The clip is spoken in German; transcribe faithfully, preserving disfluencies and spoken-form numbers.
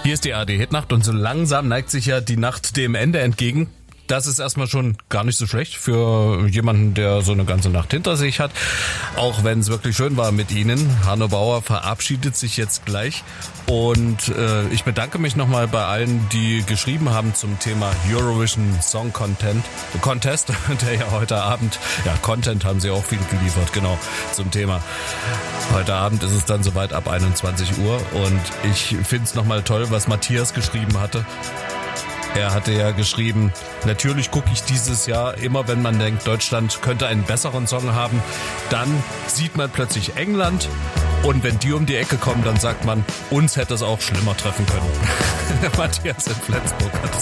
Hier ist die A R D-Hitnacht und so langsam neigt sich ja die Nacht dem Ende entgegen. Das ist erstmal schon gar nicht so schlecht für jemanden, der so eine ganze Nacht hinter sich hat. Auch wenn es wirklich schön war mit Ihnen. Hanno Bauer verabschiedet sich jetzt gleich. Und äh, ich bedanke mich nochmal bei allen, die geschrieben haben zum Thema Eurovision Song Content, Contest, der ja heute Abend, ja, Content haben sie auch viel geliefert, genau, zum Thema. Heute Abend ist es dann soweit ab einundzwanzig Uhr und ich finde es nochmal toll, was Matthias geschrieben hatte. Er hatte ja geschrieben, natürlich gucke ich dieses Jahr immer, wenn man denkt, Deutschland könnte einen besseren Song haben, dann sieht man plötzlich England und wenn die um die Ecke kommen, dann sagt man, uns hätte es auch schlimmer treffen können. Matthias in Flensburg hat es